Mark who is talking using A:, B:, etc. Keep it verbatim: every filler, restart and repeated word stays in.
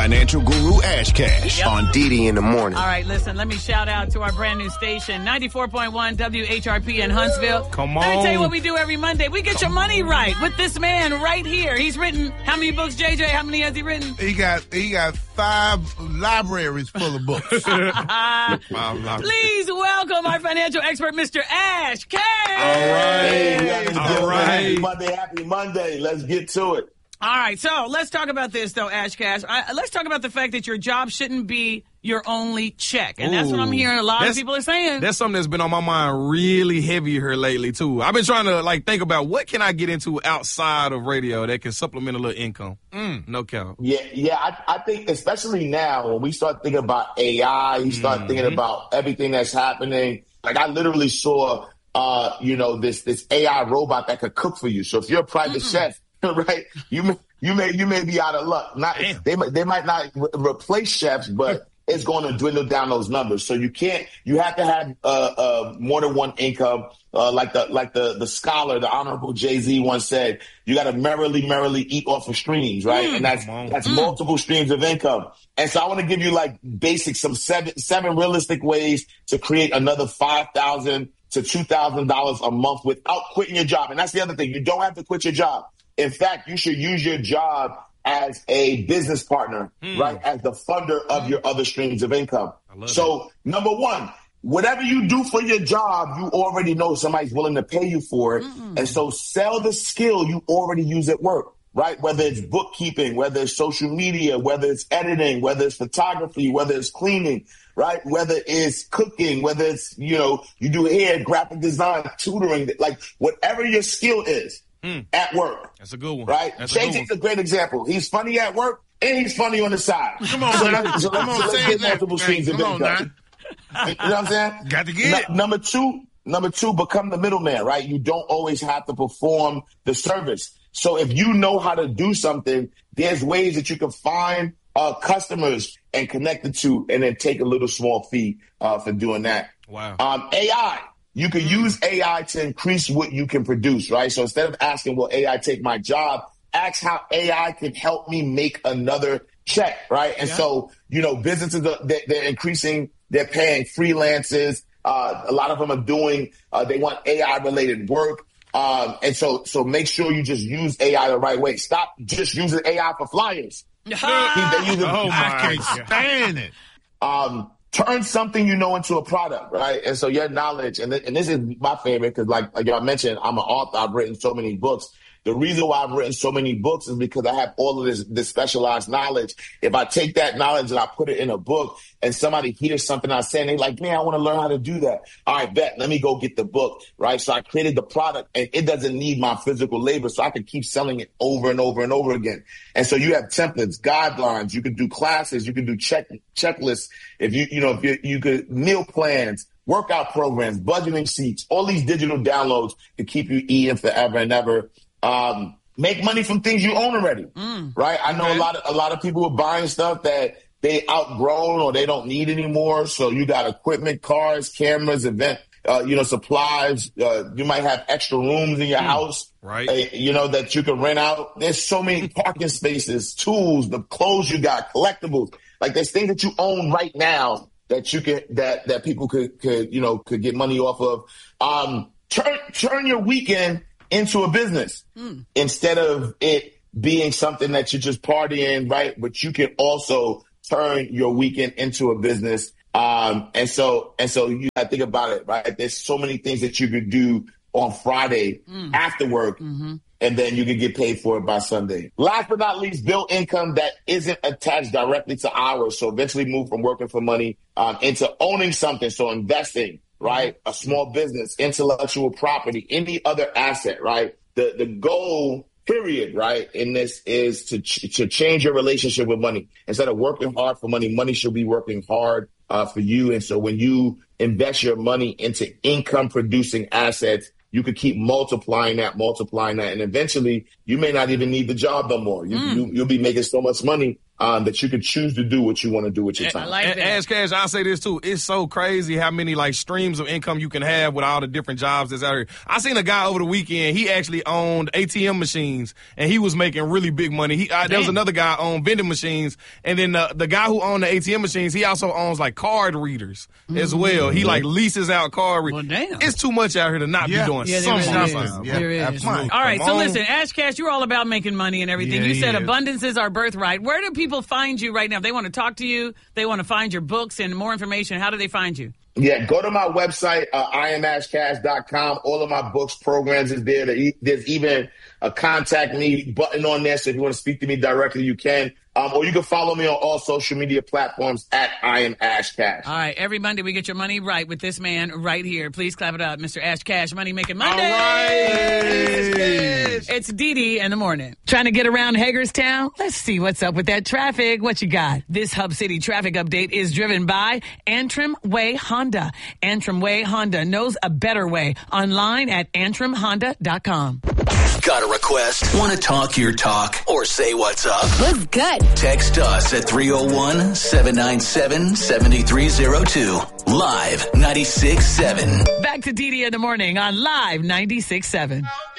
A: Financial guru Ash Cash
B: yep.
A: on Didi in the morning.
B: All right, listen, let me shout out to our brand new station, ninety-four point one W H R P in Huntsville.
C: Come on.
B: Let me tell you what we do every Monday. We get
C: Come
B: your money
C: on.
B: right with this man right here. He's written how many books, J J? How many has he written?
D: He got he got five libraries full of books.
B: uh, please welcome our financial expert, Mister Ash Cash.
C: All right.
E: Hey,
C: All right.
E: Happy Monday, happy Monday. Let's get to it.
B: All right, so let's talk about this, though, Ash Cash. I, let's talk about the fact that your job shouldn't be your only check. And Ooh, that's what I'm hearing a lot of people are saying.
C: That's something that's been on my mind really heavy here lately, too. I've been trying to, like, think about what can I get into outside of radio that can supplement a little income. Mm, no cap.
E: Yeah, yeah. I, I think especially now when we start thinking about A I, you start mm-hmm. thinking about everything that's happening. Like, I literally saw, uh, you know, this this A I robot that could cook for you. So if you're a private Mm-mm. chef, right, you may, you may you may be out of luck. Not Damn. they they might not re- replace chefs, but it's going to dwindle down those numbers. So you can't. You have to have uh, uh, more than one income. Uh, like the like the the scholar, the Honorable Jay-Z once said, you got to merrily merrily eat off of streams, right? Mm, and that's that's mm. multiple streams of income. And so I want to give you like basic some seven seven realistic ways to create another five thousand to two thousand dollars a month without quitting your job. And that's the other thing. You don't have to quit your job. In fact, you should use your job as a business partner, mm. right? As the funder of mm. your other streams of income. So, it. number one, whatever you do for your job, you already know somebody's willing to pay you for it. Mm-mm. And so sell the skill you already use at work, right? Whether it's bookkeeping, whether it's social media, whether it's editing, whether it's photography, whether it's cleaning, right? Whether it's cooking, whether it's, you know, you do hair, graphic design, tutoring, like whatever your skill is. Mm. At work.
C: That's a good one.
E: Right? Jay-Z's a great example. He's funny at work and he's funny on the side.
D: Come on,
E: so
D: man.
E: let's, so
D: Come
E: let's,
D: on,
E: so let's get multiple streams of income. You know what I'm saying?
D: Got to get it.
E: N- number two, number two, become the middleman, right? You don't always have to perform the service. So if you know how to do something, there's ways that you can find uh, customers and connect it to and then take a little small fee uh, for doing that.
C: Wow.
E: Um, A I. You can use A I to increase what you can produce, right? So instead of asking, will A I take my job, ask how A I can help me make another check, right? And yeah. so, you know, businesses, are, they're, they're increasing, they're paying freelancers. Uh, a lot of them are doing, uh, they want A I-related work. Um, and so so make sure you just use A I the right way. Stop just using A I for flyers.
D: They using, oh, my I can't stand it.
E: Um, Turn something you know into a product, right? And so your knowledge, and, th- and this is my favorite because like, like y'all mentioned, I'm an author. I've written so many books. The reason why I've written so many books is because I have all of this, this specialized knowledge. If I take that knowledge and I put it in a book and somebody hears something I say and they're like, man, I want to learn how to do that. All right, bet. Let me go get the book, right? So I created the product and it doesn't need my physical labor. So I can keep selling it over and over and over again. And so you have templates, guidelines. You can do classes. You can do check checklists. If you, you know, if you, you could meal plans, workout programs, budgeting sheets, all these digital downloads to keep you eating forever and ever. Um, make money from things you own already, mm. right? I know okay. a lot of a lot of people are buying stuff that they outgrown or they don't need anymore. So you got equipment, cars, cameras, event, uh, you know, supplies. Uh, you might have extra rooms in your mm. house,
C: right?
E: Uh, you know, that you can rent out. There's so many parking spaces, tools, the clothes you got, collectibles. Like there's things that you own right now that you can that that people could could you know could get money off of. Um, turn turn your weekend into a business mm. instead of it being something that you're just partying, right? But you can also turn your weekend into a business. Um, and so, and so you gotta think about it, right? There's so many things that you could do on Friday mm. after work, mm-hmm. and then you can get paid for it by Sunday. Last but not least, build income that isn't attached directly to hours. So eventually move from working for money um, into owning something. So investing. Right? A small business, intellectual property, any other asset, right? The the goal, period, right, in this is to ch- to change your relationship with money. Instead of working hard for money, money should be working hard uh, for you. And so when you invest your money into income producing assets, you could keep multiplying that, multiplying that. And eventually you may not even need the job no more. You, mm. you, you'll be making so much money um, that you can choose to do what you want to do with your time.
B: I like that.
C: Ash Cash, I'll say this too. It's so crazy how many like streams of income you can have with all the different jobs that's out here. I seen a guy over the weekend. He actually owned A T M machines and he was making really big money. He uh, there was another guy owned vending machines, and then uh, the guy who owned the A T M machines, he also owns like card readers mm-hmm. as well. He like leases out card readers.
B: Well, damn.
C: It's too much out here to not
D: yeah.
C: be doing
B: yeah,
C: something.
B: There
C: on
B: is.
C: time.
D: Yeah,
B: There is.
D: absolutely.
B: All right,
C: Come
B: so
C: on.
B: listen, Ash Cash, you're all about making money and everything.
D: Yeah,
B: you said
D: he is.
B: abundance is our birthright. Where do people find you right now? If they want to talk to you, they want to find your books and more information, how do they find you?
E: Yeah, go to my website, uh, I am ash cash dot com. All of my books, programs is there. There's even a contact me button on there, so if you want to speak to me directly, you can. Um, or you can follow me on all social media platforms at I am Ash Cash.
B: All right, every Monday we get your money right with this man right here. Please clap it up, Mister Ash Cash, Money Making Monday.
C: All right.
B: It's Dee Dee in the morning. Trying to get around Hagerstown? Let's see what's up with that traffic. What you got? This Hub City traffic update is driven by Antrim Way Honda. Antrim Way Honda knows a better way. Online at antrim honda dot com.
F: Got a request? Want to talk your talk or say what's up?
G: What's good?
F: Text us at three oh one, seven nine seven, seven three oh two. Live ninety-six point seven.
B: Back to Dee Dee in the morning on Live ninety-six point seven.